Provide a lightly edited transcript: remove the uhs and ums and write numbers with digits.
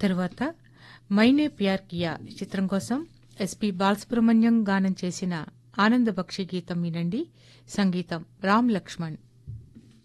తరువాత మైనే ప్యార్ కియా చిత్రం కోసం ఎస్పి బాలసుబ్రహ్మణ్యం గానం చేసిన ఆనంద బక్షి గీతం వినండి. సంగీతం రామ్ లక్ష్మణ్.